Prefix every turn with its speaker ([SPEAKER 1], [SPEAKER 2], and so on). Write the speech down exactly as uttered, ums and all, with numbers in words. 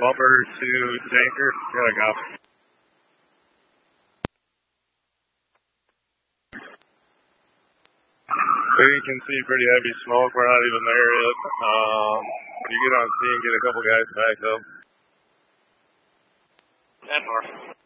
[SPEAKER 1] Bumper to tanker. Gotta go. We can see pretty heavy smoke. We're not even there yet. Um, when you get on scene, get a couple guys back up.
[SPEAKER 2] ten four.